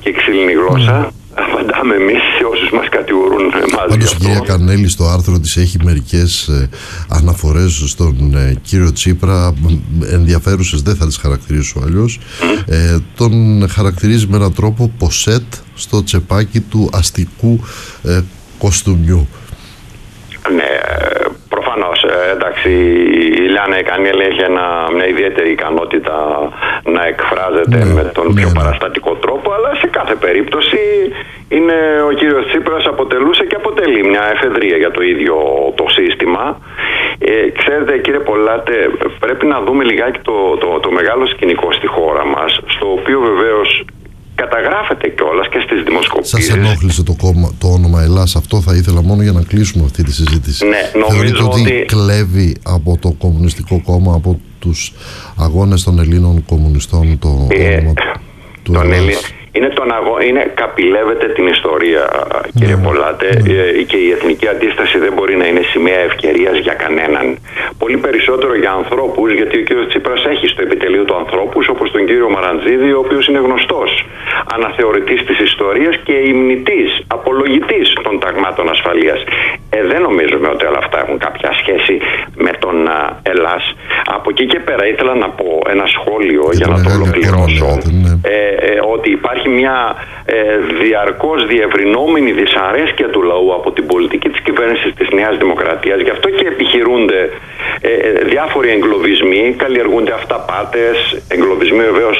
και ξύλινη γλώσσα. Απαντάμε εμείς σε όσους μας κατηγορούν εμάς. Πάντως η κυρία Κανέλη στο άρθρο της έχει μερικές αναφορές στον κύριο Τσίπρα, ενδιαφέρουσες, δεν θα τις χαρακτηρίσω αλλιώς. Τον χαρακτηρίζει με έναν τρόπο ποσέτ στο τσεπάκι του αστικού κοστούμιου. Ναι, προφανώς, εντάξει, η Λιάννα Κανέλη έχει μια ιδιαίτερη ικανότητα να εκφράζεται με τον πιο παραστατικό τρόπο, αλλά σε κάθε περίπτωση ο κύριος Τσίπρας αποτελούσε και αποτελεί μια εφεδρεία για το ίδιο το σύστημα. Ξέρετε, κύριε Πολάτε, πρέπει να δούμε λιγάκι το μεγάλο σκηνικό στη χώρα μας, στο οποίο βεβαίως καταγράφεται κιόλας και στις δημοσκοπήσεις. Σας ενόχλησε το όνομα Ελλάς? Αυτό θα ήθελα μόνο για να κλείσουμε αυτή τη συζήτηση. Ναι, θεωρείτε ότι κλέβει από το Κομμουνιστικό Κόμμα, από τους αγώνες των Ελλήνων κομμουνιστών, το όνομα του Ελλάς? Καπηλεύεται την ιστορία, κύριε Πολάτε, και η εθνική αντίσταση δεν μπορεί να είναι σημαία ευκαιρίας για κανέναν. Πολύ περισσότερο για ανθρώπους, γιατί ο κύριος Τσίπρας έχει στο επιτελείο του ανθρώπους, όπως τον κύριο Μαραντζίδη, ο οποίος είναι γνωστός αναθεωρητής της ιστορίας και υμνητής, απολογητής των ταγμάτων ασφαλείας. Δεν νομίζουμε ότι όλα αυτά έχουν κάποια σχέση με τον Ελλάς. Από εκεί και πέρα ήθελα να πω ένα σχόλιο για να το ολοκληρώσω. Ότι υπάρχει μια διαρκώς διευρυνόμενη δυσαρέσκεια του λαού από την πολιτική της κυβέρνησης της Νέας Δημοκρατίας. Γι' αυτό και επιχειρούνται διάφοροι εγκλωβισμοί, καλλιεργούνται αυταπάτες, εγκλωβισμοί βεβαίως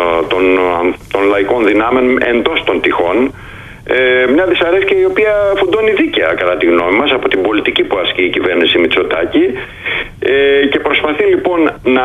των λαϊκών δυνάμεων εντός των τυχών. Μια δυσαρέσκεια η οποία φουντώνει δίκαια κατά τη γνώμη μας από την πολιτική που ασκεί η κυβέρνηση Μητσοτάκη, και προσπαθεί λοιπόν να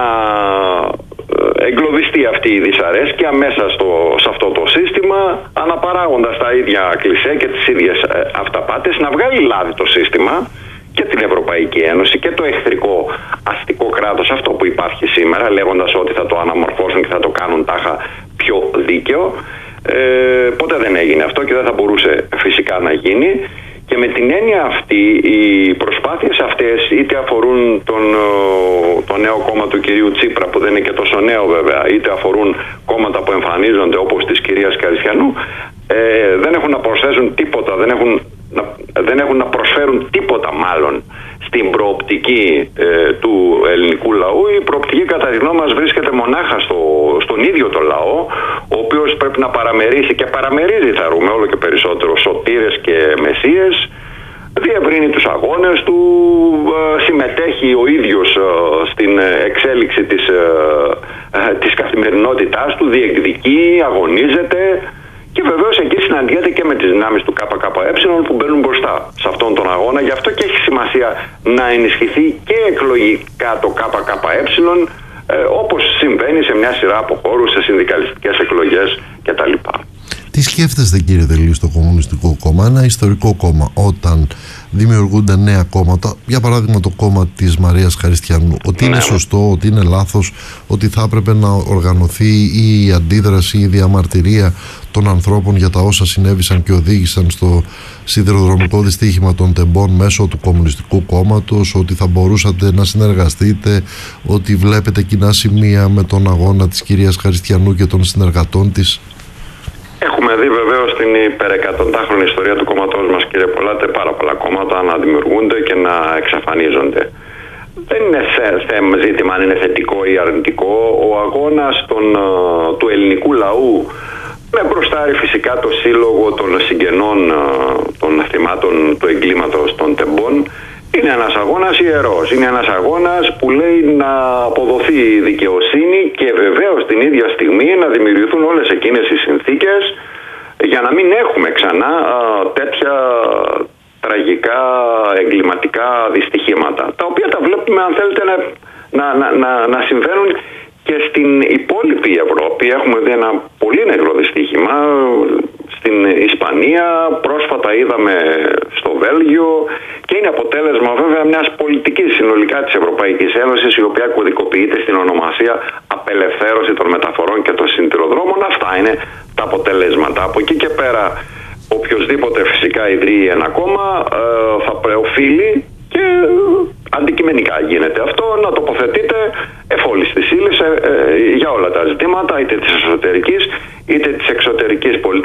εγκλωβιστεί αυτή η δυσαρέσκεια μέσα σε αυτό το σύστημα, αναπαράγοντας τα ίδια κλισέ και τις ίδιες αυταπάτες, να βγάλει λάδι το σύστημα και την Ευρωπαϊκή Ένωση και το εχθρικό αστικό κράτος, αυτό που υπάρχει σήμερα, λέγοντας ότι θα το αναμορφώσουν και θα το κάνουν τάχα πιο δίκαιο. Ποτέ δεν έγινε αυτό και δεν θα μπορούσε φυσικά να γίνει. Και με την έννοια αυτή, οι προσπάθειες αυτές είτε αφορούν το νέο κόμμα του κυρίου Τσίπρα, που δεν είναι και τόσο νέο βέβαια, είτε αφορούν κόμματα που εμφανίζονται όπως της κυρίας Καριστιανού, δεν έχουν να προσθέσουν τίποτα, δεν έχουν να προσφέρουν τίποτα μάλλον στην προοπτική του ελληνικού λαού. Η προοπτική κατά τη γνώμη μας βρίσκεται μονάχα στον ίδιο το λαό, ο οποίος πρέπει να παραμερίσει και παραμερίζει, θα ρούμε όλο και περισσότερο, σωτήρες και μεσίες, διευρύνει τους αγώνες του, συμμετέχει ο ίδιος στην εξέλιξη της καθημερινότητάς του, διεκδικεί, αγωνίζεται. Και βεβαίως εκεί συναντιέται και με τις δυνάμεις του ΚΚΕ που μπαίνουν μπροστά σε αυτόν τον αγώνα. Γι' αυτό και έχει σημασία να ενισχυθεί και εκλογικά το ΚΚΕ, όπως συμβαίνει σε μια σειρά από χώρους, σε συνδικαλιστικές εκλογές κτλ. Τι σκέφτεστε, κύριε Τελή, στο Κομμουνιστικό Κόμμα, ένα ιστορικό κόμμα, όταν δημιουργούνται νέα κόμματα, για παράδειγμα το κόμμα της Μαρίας Χαριστιανού, ότι είναι σωστό, ότι είναι λάθος, ότι θα έπρεπε να οργανωθεί η αντίδραση, η διαμαρτυρία των ανθρώπων για τα όσα συνέβησαν και οδήγησαν στο σιδηροδρομικό δυστύχημα των Τεμπών μέσω του Κομμουνιστικού Κόμματος, ότι θα μπορούσατε να συνεργαστείτε, ότι βλέπετε κοινά σημεία με τον αγώνα της κυρίας Χαριστιανού και των συνεργατών της? Έχουμε δει βεβαίως στην υπερεκατοντάχρονη ιστορία του κόμματός μας, κύριε Πολάτε, πάρα πολλά κόμματα να δημιουργούνται και να εξαφανίζονται. Δεν είναι θέμα ζήτημα αν είναι θετικό ή αρνητικό. Ο αγώνας του ελληνικού λαού, με μπροστάρι φυσικά το σύλλογο των συγγενών των θυμάτων του εγκλήματος των Τεμπών, είναι ένας αγώνας ιερός. Είναι ένας αγώνας που λέει να αποδοθεί η δικαιοσύνη και βεβαίως την ίδια στιγμή να δημιουργηθούν όλες εκείνες οι συνθήκες για να μην έχουμε ξανά τέτοια τραγικά εγκληματικά δυστυχήματα, τα οποία τα βλέπουμε, αν θέλετε, να συμβαίνουν και στην υπόλοιπη Ευρώπη. Έχουμε δει ένα πολύ νεκρό δυστύχημα στην Ισπανία, πρόσφατα είδαμε στο Βέλγιο, και είναι αποτέλεσμα βέβαια μιας πολιτικής συνολικά της Ευρωπαϊκής Ένωσης, η οποία κωδικοποιείται στην ονομασία απελευθέρωση των μεταφορών και των σιδηροδρόμων. Αυτά είναι τα αποτελέσματα. Από εκεί και πέρα, οποιοσδήποτε φυσικά ιδρύει ένα κόμμα θα οφείλει, και αντικειμενικά γίνεται αυτό, να τοποθετείται εφόλης της ύλης για όλα τα ζητήματα, είτε της εσωτερικής είτε της εξωτερικής πολιτικής.